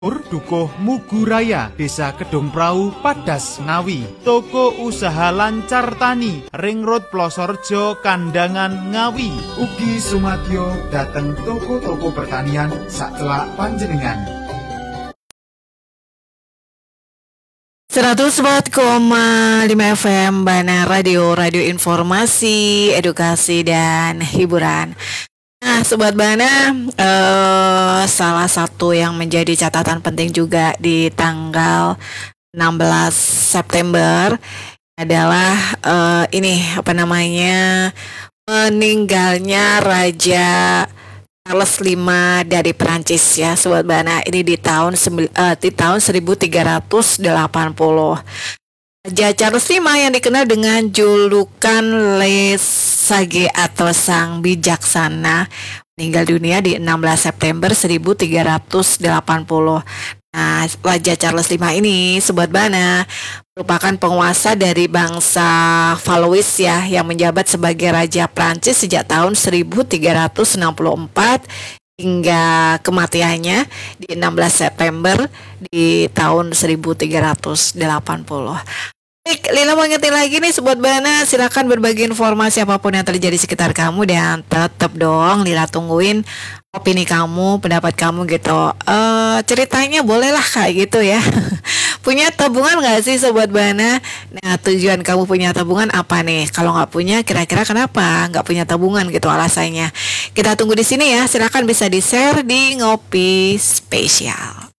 Dukuh Muguraya, Desa Kedung Prau, Padas, Ngawi. Toko usaha lancar tani, Ring Road Plosorjo, Kandangan, Ngawi. Ugi sumadyo dateng toko-toko pertanian sakelak panjenengan. 104,5 FM Bana Radio informasi, edukasi, dan hiburan. Nah, Sobat Bana, salah satu yang menjadi catatan penting juga di tanggal 16 September adalah meninggalnya Raja Charles V dari Prancis ya, Sobat Bana. Ini di tahun 1380. Raja Charles V yang dikenal dengan julukan Le Sage atau Sang Bijaksana meninggal dunia di 16 September 1380. Nah, Raja Charles V ini, Sobat Bana, merupakan penguasa dari bangsa Valois ya, yang menjabat sebagai Raja Prancis sejak tahun 1364 hingga kematiannya di 16 September di tahun 1380. Baik, Lila mau ngetin lagi nih Sobat Bana, silakan berbagi informasi apapun yang terjadi di sekitar kamu, dan tetap dong Lila tungguin opini kamu, pendapat kamu gitu. Ceritanya bolehlah kayak gitu ya. Punya tabungan gak sih Sobat Bana? Nah, tujuan kamu punya tabungan apa nih? Kalau nggak punya, kira-kira kenapa nggak punya tabungan gitu alasannya? Kita tunggu di sini ya. Silakan bisa di-share di Ngopi Spesial.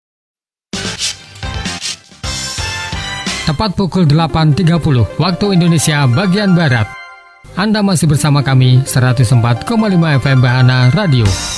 Tepat pukul 8.30 waktu Indonesia bagian Barat. Anda masih bersama kami 104,5 FM Bahana Radio.